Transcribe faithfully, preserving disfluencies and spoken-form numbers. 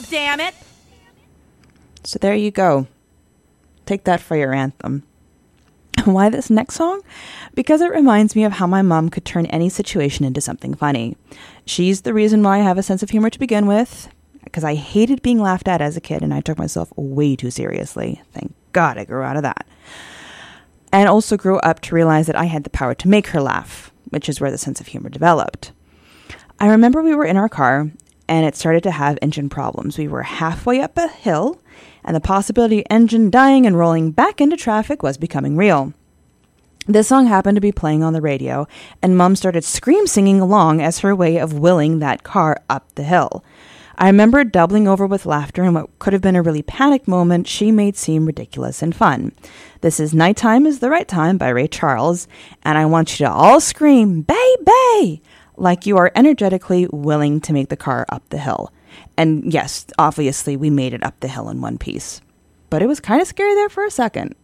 damn it! So there you go. Take that for your anthem. Why this next song? Because it reminds me of how my mom could turn any situation into something funny. She's the reason why I have a sense of humor to begin with, because I hated being laughed at as a kid and I took myself way too seriously. Thank God I grew out of that. And also grew up to realize that I had the power to make her laugh, which is where the sense of humor developed. I remember we were in our car and it started to have engine problems. We were halfway up a hill and the possibility of engine dying and rolling back into traffic was becoming real. This song happened to be playing on the radio, and Mum started scream singing along as her way of willing that car up the hill. I remember doubling over with laughter in what could have been a really panicked moment she made seem ridiculous and fun. This is Nighttime is the Right Time by Ray Charles, and I want you to all scream, "Bay, bay!" like you are energetically willing to make the car up the hill. And yes, obviously we made it up the hill in one piece. But it was kind of scary there for a second.